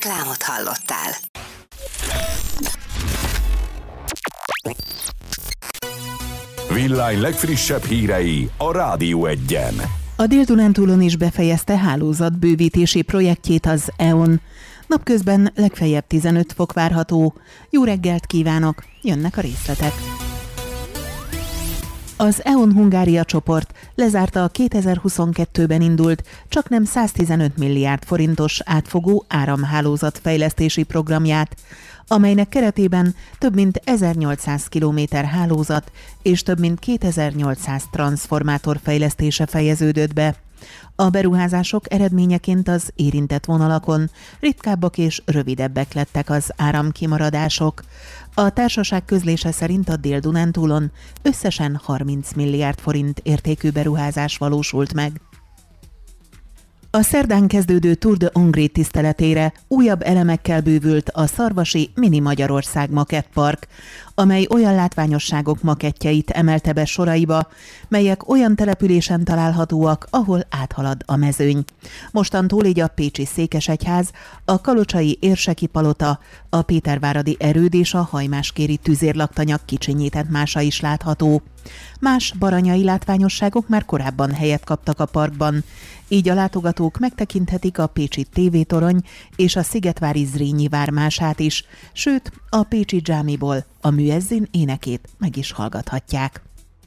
Reklámot hallottál. Villány legfrissebb hírei a Rádió Egyen. A Dél-Dunántúlon is befejezte hálózatbővítési projektjét az E.ON. Napközben legfeljebb 15 fok várható. Jó reggelt kívánok, jönnek a részletek. Az E.ON Hungária csoport lezárta a 2022-ben indult, csaknem 115 milliárd forintos átfogó áramhálózatfejlesztési programját, amelynek keretében több mint 1800 kilométer hálózat és több mint 2800 transzformátor fejlesztése fejeződött be. A beruházások eredményeként az érintett vonalakon ritkábbak és rövidebbek lettek az áramkimaradások. A társaság közlése szerint a Dél-Dunántúlon összesen 30 milliárd forint értékű beruházás valósult meg. A szerdán kezdődő Tour de Hongrie tiszteletére újabb elemekkel bővült a szarvasi Mini Magyarország makettpark, amely olyan látványosságok makettjeit emelte be soraiba, melyek olyan településen találhatóak, ahol áthalad a mezőny. Mostantól így a pécsi székesegyház, a kalocsai érseki palota, a péterváradi erőd és a hajmáskéri tüzérlaktanyag kicsinyített mása is látható. Más baranyai látványosságok már korábban helyet kaptak a parkban, így a látogatók megtekinthetik a pécsi tévétorony és a szigetvári Zrínyi vármását is, sőt, a pécsi dzsámiból a műezzin énekét meg is hallgathatják.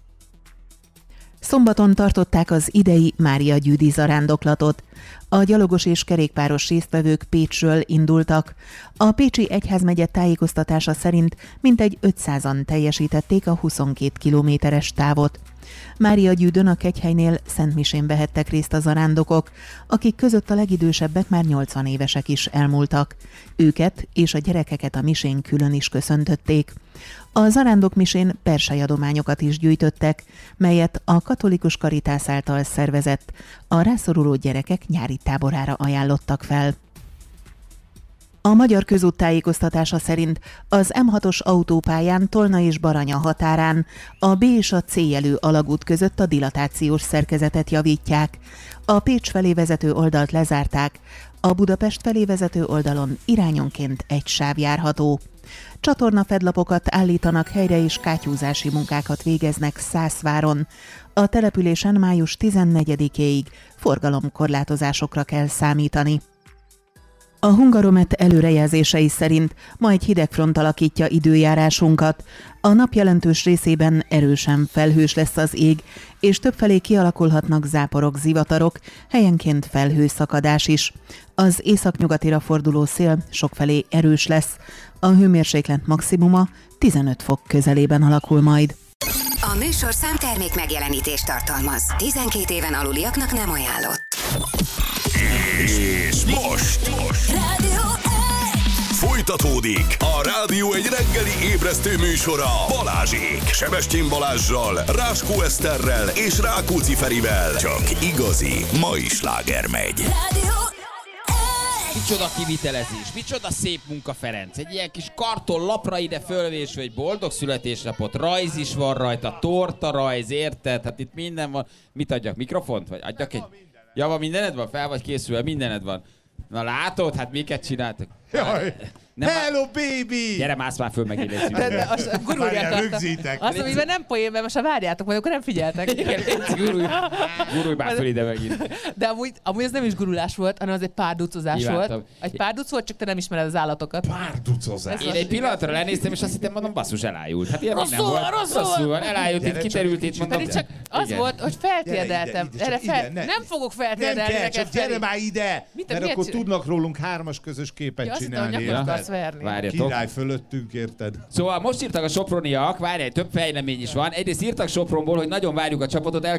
Szombaton tartották az idei Mária Gyüdi zarándoklatot. A gyalogos és kerékpáros résztvevők Pécsről indultak. A pécsi egyházmegye tájékoztatása szerint mintegy 500-an teljesítették a 22 kilométeres távot. Mária Gyűdön a kegyhelynél szentmisén vehettek részt a zarándokok, akik között a legidősebbek már 80 évesek is elmúltak. Őket és a gyerekeket a misén külön is köszöntötték. A zarándok misén persejyadományokat is gyűjtöttek, melyet a Katolikus Karitász által szervezett, a rászoruló gyerekek nyári táborára ajánlottak fel. A Magyar Közút tájékoztatása szerint az M6-os autópályán Tolna és Baranya határán a B és a C jelű alagút között a dilatációs szerkezetet javítják. A Pécs felé vezető oldalt lezárták, a Budapest felé vezető oldalon irányonként egy sáv járható. Csatornafedlapokat állítanak helyre és kátyúzási munkákat végeznek Szászváron. A településen május 14-éig forgalomkorlátozásokra kell számítani. A Hungaromet előrejelzései szerint ma egy hidegfront alakítja időjárásunkat. A nap jelentős részében erősen felhős lesz az ég, és többfelé kialakulhatnak záporok, zivatarok, helyenként felhőszakadás is. Az északnyugatira forduló szél sokfelé erős lesz. A hőmérséklet maximuma 15 fok közelében alakul majd. A műsorszám termék megjelenítést tartalmaz. 12 éven aluliaknak nem ajánlott. És most folytatódik a Rádió egy reggeli ébresztő műsora Balázsék, Sebestyén Balázssal, Ráskó Eszterrel és Rákóczi Ferivel. Csak igazi mai sláger megy. Micsoda kivitelezés, micsoda szép munka, Ferenc. Egy ilyen kis kartonlapra ide fölvésve egy boldog születésnapot, rajz is van rajta, torta rajz, érted? Hát itt minden van. Mit adjak, mikrofont? Vagy adjak egy... Ja, van mindened van? Fel vagy készülve? Mindened van. Na látod? Hát miket csináltak? Jaj! Nem, Hello, baby! Gyere, mász már föl, meg egy De azt rögzítek. azt, amiben nem poén, mert most várjátok, majd akkor nem figyeltek. Igen, gurulj már föl ide megint. De amúgy ez nem is gurulás volt, hanem az egy párducozás volt. Imádtam. Egy párduc volt, csak te nem ismered az állatokat. Párducozás. Én egy pillanatra lenéztem, és azt hittem, mondom, basszus, elájult. Hát ilyen Rosszul minden van, volt. Rosszul van, elájult, itt Gyere, kiterült, csak itt mondom. Pedig csak az Igen. volt, hogy feltérdeltem. Gyere ide, Erre csak ide, nem fogok Nem feltérdelni kell, neked, csak gyere Feri. már ide! Mit- Mert miért akkor csinál- tudnak rólunk 3-as közös képet Ja, azt hittem, csinálni. hogy nyakot érted? akarsz verni. Várjatok. Király fölöttünk, érted? Szóval most írtak a soproniak, várjál, több fejlemény is van. Egyrészt írtak Sopronból, hogy nagyon várjuk a csapatot, el